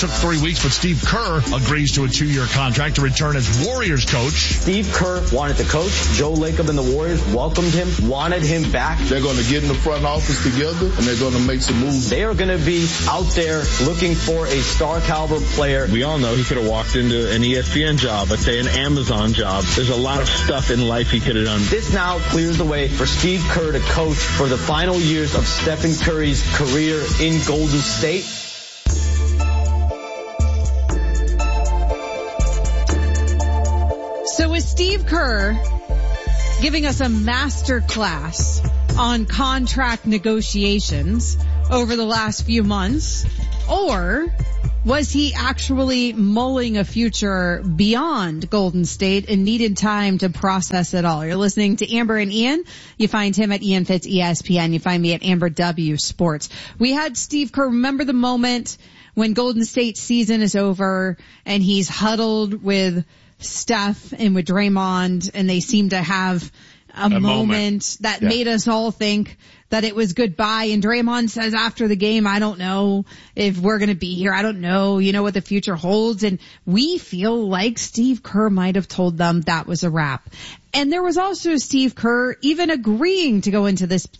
took 3 weeks, but Steve Kerr agrees to a 2-year contract to return as Warriors coach. Steve Kerr wanted to coach. Joe Lacob and the Warriors welcomed him, wanted him back. They're going to get in the front office together, and they're going to make some moves. They are going to be out there looking for a star caliber player. We all know he could have walked into an ESPN job, let's say an Amazon job. There's a lot of stuff in life he could have done. This now clears the way for Steve Kerr to coach for the final years of Stephen Curry's career in Golden State. So is Steve Kerr giving us a master class on contract negotiations over the last few months, or was he actually mulling a future beyond Golden State and needed time to process it all? You're listening to Amber and Ian. You find him at Ian Fitz ESPN. You find me at Amber W Sports. We had Steve Kerr. Remember the moment when Golden State season is over and he's huddled with Steph and with Draymond, and they seem to have a moment that made us all think that it was goodbye. And Draymond says after the game, I don't know if we're going to be here. I don't know, what the future holds. And we feel like Steve Kerr might have told them that was a wrap. And there was also Steve Kerr even agreeing to go into this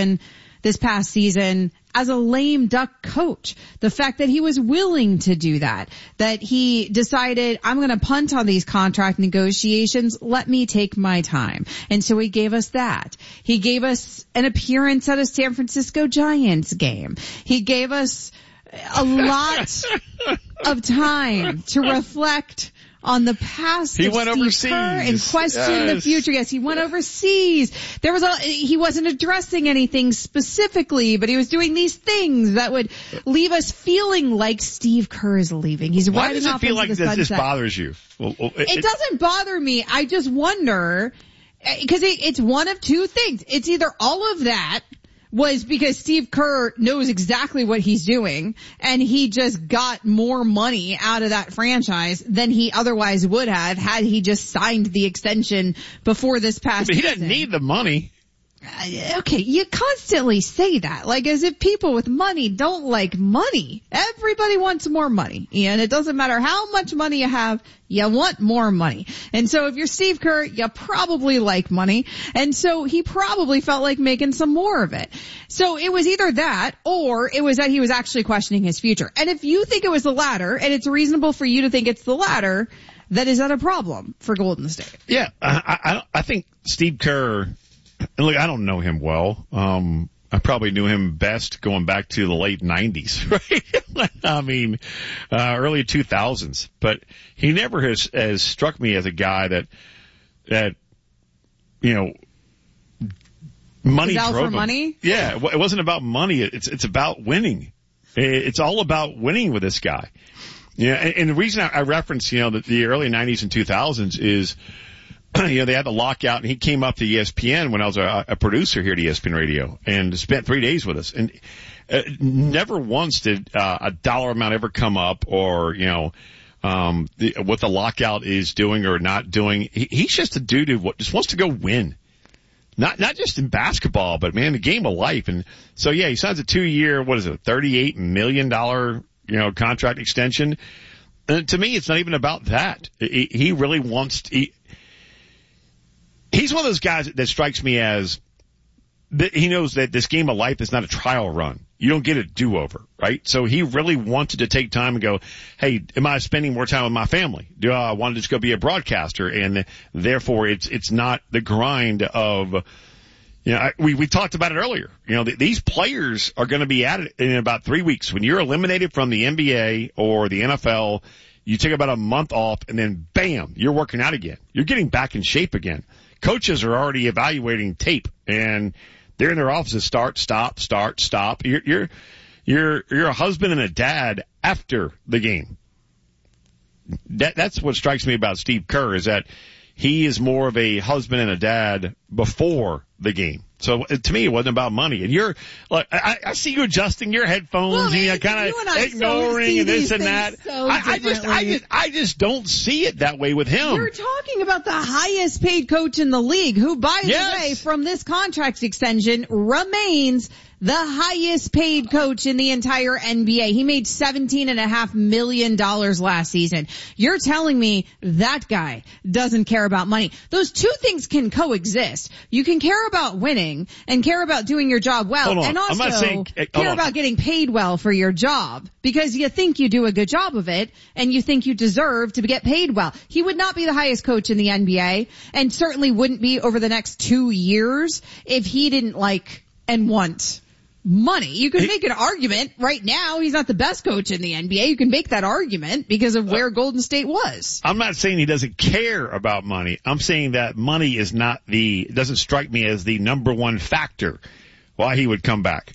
past season, as a lame duck coach. The fact that he was willing to do that he decided, I'm going to punt on these contract negotiations. Let me take my time. And so he gave us that. He gave us an appearance at a San Francisco Giants game. He gave us a lot of time to reflect on the past. He went overseas and question the future. Yes, he went overseas. He wasn't addressing anything specifically, but he was doing these things that would leave us feeling like Steve Kerr is leaving. He's Why riding does it off feel into like the sunset. this bothers you? It doesn't bother me. I just wonder, because it's one of two things. It's either all of that was because Steve Kerr knows exactly what he's doing, and he just got more money out of that franchise than he otherwise would have had he just signed the extension before this past season. He doesn't need the money. Okay, you constantly say that, like as if people with money don't like money. Everybody wants more money, and it doesn't matter how much money you have, you want more money. And so if you're Steve Kerr, you probably like money, and so he probably felt like making some more of it. So it was either that, or it was that he was actually questioning his future. And if you think it was the latter, and it's reasonable for you to think it's the latter, then is that a problem for Golden State? Yeah, I think Steve Kerr, and look, I don't know him well. I probably knew him best going back to the late 90s, right? I mean, early 2000s. But he never has struck me as a guy that money drove him. Money? Yeah, it wasn't about money. It's about winning. It's all about winning with this guy. Yeah, and the reason I reference, the early 90s and 2000s is, they had the lockout, and he came up to ESPN when I was a producer here at ESPN Radio and spent 3 days with us. And never once did a dollar amount ever come up, or what the lockout is doing or not doing. He's just a dude who just wants to go win, not just in basketball, but man, the game of life. And so he signs a 2-year, $38 million contract extension. And to me, it's not even about that. He really wants to. He's one of those guys that strikes me as he knows that this game of life is not a trial run. You don't get a do-over, right? So he really wanted to take time and go, hey, am I spending more time with my family? Do I want to just go be a broadcaster? And therefore, it's not the grind of, we talked about it earlier. These players are going to be at it in about 3 weeks. When you're eliminated from the NBA or the NFL, you take about a month off, and then bam, you're working out again. You're getting back in shape again. Coaches are already evaluating tape, and they're in their offices. Start, stop, start, stop. You're a husband and a dad after the game. That's what strikes me about Steve Kerr, is that he is more of a husband and a dad before the game. So to me, it wasn't about money. And you're like, I see you adjusting your headphones and kind of ignoring and this and that. So I just don't see it that way with him. You're talking about the highest paid coach in the league, who, by the way, from this contract extension remains the highest paid coach in the entire NBA. He made $17.5 million last season. You're telling me that guy doesn't care about money. Those two things can coexist. You can care about winning and care about doing your job well, and also care about getting paid well for your job because you think you do a good job of it and you think you deserve to get paid well. He would not be the highest coach in the NBA and certainly wouldn't be over the next 2 years if he didn't like and want money. You could make an argument right now. He's not the best coach in the NBA. You can make that argument because of where Golden State was. I'm not saying he doesn't care about money. I'm saying that money is doesn't strike me as the number one factor why he would come back.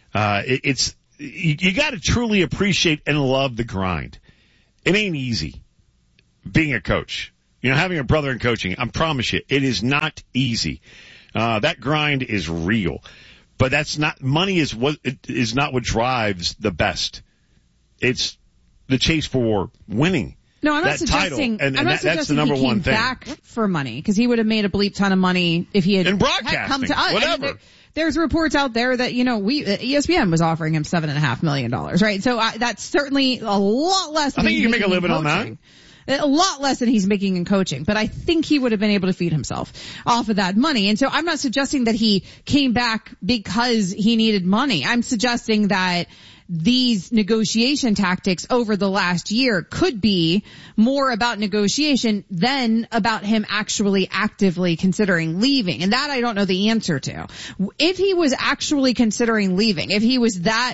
You got to truly appreciate and love the grind. It ain't easy being a coach. Having a brother in coaching, I promise you, it is not easy. That grind is real. But money is not what drives the best. It's the chase for winning. No, I'm not suggesting, that's the number one thing. Back for money, because he would have made a bleep ton of money if he had come to us. Whatever. There's reports out there that, ESPN was offering him $7.5 million, right? So that's certainly a lot less than I think you can make a living on that. A lot less than he's making in coaching, but I think he would have been able to feed himself off of that money. And so I'm not suggesting that he came back because he needed money. I'm suggesting that these negotiation tactics over the last year could be more about negotiation than about him actually actively considering leaving. And that I don't know the answer to. If he was actually considering leaving, if he was that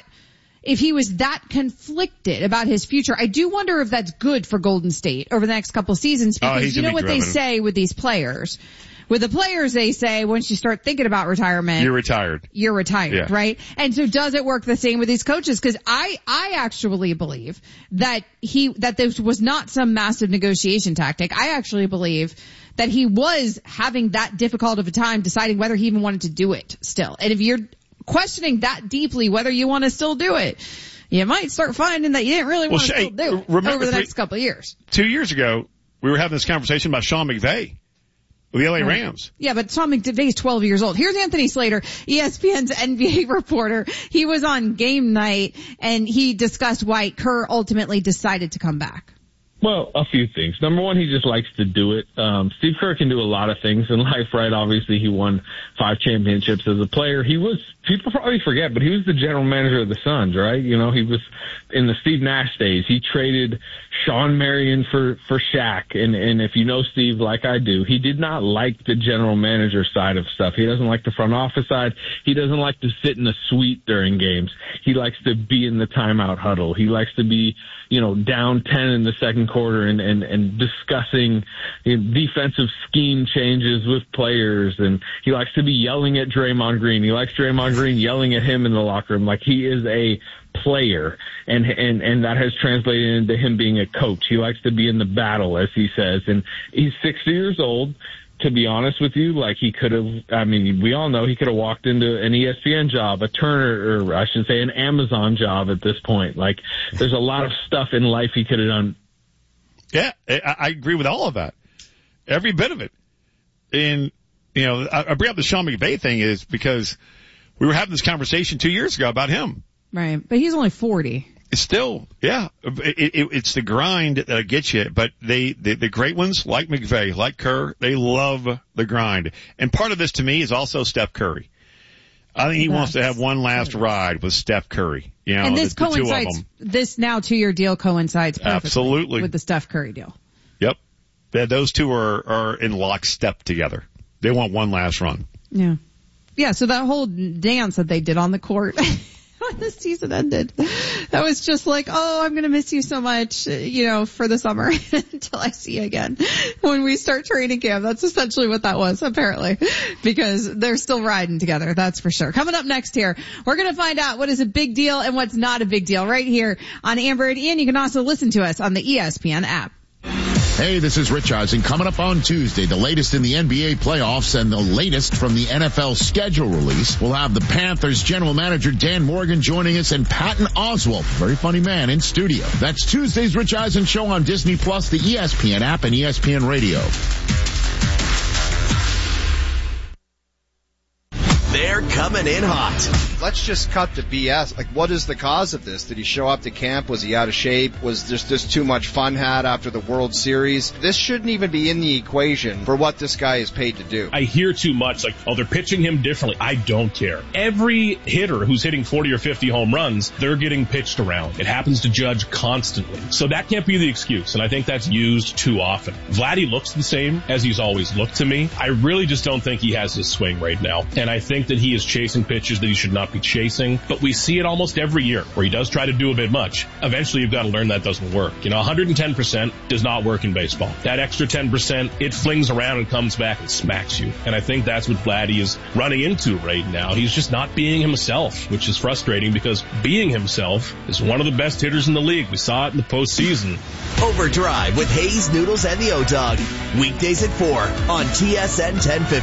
conflicted about his future, I do wonder if that's good for Golden State over the next couple of seasons, because you know what they say with these players. With the players, they say once you start thinking about retirement, you're retired. Yeah. Right? And so does it work the same with these coaches? Because I actually believe that this was not some massive negotiation tactic. I actually believe that he was having that difficult of a time deciding whether he even wanted to do it still. And if you're questioning that deeply whether you want to still do it, you might start finding that you didn't really want to still do it over the next couple of years. 2 years ago, we were having this conversation about Sean McVay with the LA Rams. Yeah, but Sean McVay is 12 years old. Here's Anthony Slater, ESPN's NBA reporter. He was on game night and he discussed why Kerr ultimately decided to come back. Well, a few things. Number one, he just likes to do it. Steve Kerr can do a lot of things in life, right? Obviously, he won 5 championships as a player. People probably forget, but he was the general manager of the Suns, right? He was in the Steve Nash days. He traded Sean Marion for Shaq. And if you know Steve like I do, he did not like the general manager side of stuff. He doesn't like the front office side. He doesn't like to sit in the suite during games. He likes to be in the timeout huddle. He likes to be, down 10 in the second quarter and discussing defensive scheme changes with players. And he likes to be yelling at Draymond Green. He likes Draymond Green yelling at him in the locker room. Like, he is a player, and that has translated into him being a coach. He likes to be in the battle, as he says. And he's 60 years old. To be honest with you, like, he could have, we all know he could have walked into an ESPN job, a Turner, or I should say an Amazon job at this point. Like, there's a lot of stuff in life he could have done. Yeah, I agree with all of that. Every bit of it. And, I bring up the Sean McVay thing is because we were having this conversation 2 years ago about him. Right. But he's only 40. It's still, yeah, it's the grind that gets you, but the great ones like McVay, like Kerr, they love the grind. And part of this to me is also Steph Curry. I think he wants to have one last ride with Steph Curry. And this coincides, this now 2-year deal coincides perfectly with the Steph Curry deal. Yep. Those two are in lockstep together. They want one last run. Yeah. Yeah, so that whole dance that they did on the court when the season ended, that was just like, oh, I'm going to miss you so much, for the summer until I see you again when we start training camp. That's essentially what that was, apparently, because they're still riding together. That's for sure. Coming up next here, we're going to find out what is a big deal and what's not a big deal right here on Amber and Ian. You can also listen to us on the ESPN app. Hey, this is Rich Eisen. Coming up on Tuesday, the latest in the NBA playoffs and the latest from the NFL schedule release. We'll have the Panthers general manager Dan Morgan joining us and Patton Oswalt, very funny man, in studio. That's Tuesday's Rich Eisen Show on Disney Plus, the ESPN app, and ESPN Radio. They're coming in hot. Let's just cut the BS. Like, what is the cause of this? Did he show up to camp? Was he out of shape? Was there just too much fun had after the World Series? This shouldn't even be in the equation for what this guy is paid to do. I hear too much, like, oh, they're pitching him differently. I don't care. Every hitter who's hitting 40 or 50 home runs, they're getting pitched around. It happens to Judge constantly. So that can't be the excuse, and I think that's used too often. Vladdy looks the same as he's always looked to me. I really just don't think he has his swing right now, and I think that he is chasing pitches that he should not be chasing, but we see it almost every year where he does try to do a bit much. Eventually you've got to learn that doesn't work. 110% does not work in baseball. That extra 10%, it flings around and comes back and smacks you. And I think that's what Vladdy is running into right now. He's just not being himself, which is frustrating because being himself is one of the best hitters in the league. We saw it in the postseason. Overdrive with Hayes, Noodles, and the O-Dog. Weekdays at 4 on TSN 1050.